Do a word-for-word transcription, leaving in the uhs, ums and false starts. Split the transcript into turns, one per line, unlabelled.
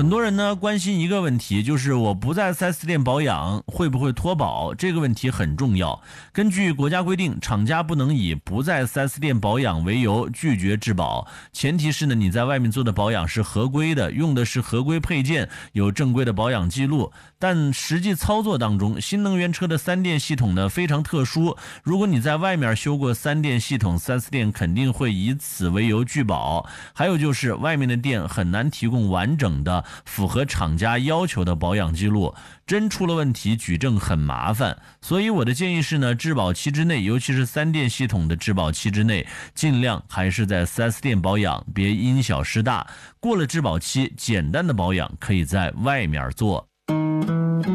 很多人呢关心一个问题，就是我不在 四 S 店保养会不会脱保？这个问题很重要。根据国家规定，厂家不能以不在 四 S 店保养为由拒绝质保，前提是呢你在外面做的保养是合规的，用的是合规配件，有正规的保养记录。但实际操作当中，新能源车的三电系统呢非常特殊，如果你在外面修过三电系统， 四 S 店肯定会以此为由拒保。还有就是外面的店很难提供完整的符合厂家要求的保养记录，真出了问题举证很麻烦。所以我的建议是呢，质保期之内，尤其是三电系统的质保期之内，尽量还是在 四 S 店保养，别因小失大。过了质保期，简单的保养可以在外面做。